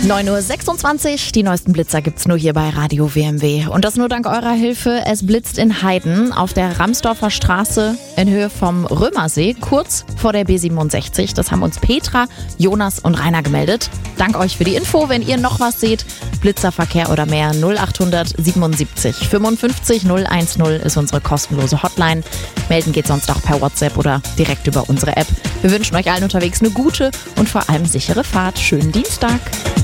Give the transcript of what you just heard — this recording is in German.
9.26 Uhr, die neuesten Blitzer gibt's nur hier bei Radio WMW. Und das nur dank eurer Hilfe. Es blitzt in Heiden auf der Ramsdorfer Straße in Höhe vom Römersee, kurz vor der B67. Das haben uns Petra, Jonas und Rainer gemeldet. Dank euch für die Info. Wenn ihr noch was seht, Blitzerverkehr oder mehr, 0800 77 55 010 ist unsere kostenlose Hotline. Melden geht sonst auch per WhatsApp oder direkt über unsere App. Wir wünschen euch allen unterwegs eine gute und vor allem sichere Fahrt. Schönen Dienstag.